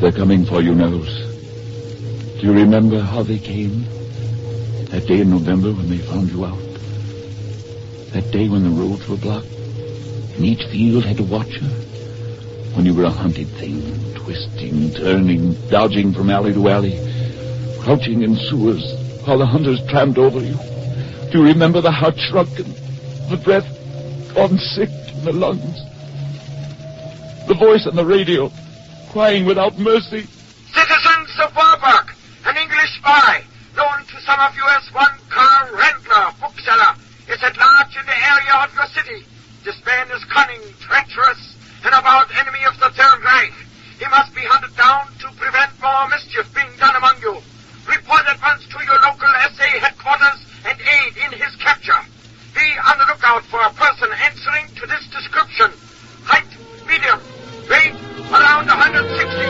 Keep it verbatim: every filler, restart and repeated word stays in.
They're coming for you, Nels. Do you remember how they came? That day in November when they found you out? That day when the roads were blocked and each field had a watcher? When you were a hunted thing, twisting, turning, dodging from alley to alley, crouching in sewers while the hunters tramped over you? Do you remember the heart shrunken, the breath gone sick in the lungs? The voice on the radio, crying without mercy. Citizens of Warburg, an English spy, known to some of you as one Karl Rendler, bookseller, is at large in the area of your city. This man is cunning, treacherous, and avowed enemy of the Third Reich. He must be hunted down to prevent more mischief being done among you. Report at once to your local S A headquarters and aid in his capture. Be on the lookout for a person answering to this description. Height, medium, weight, around one hundred sixty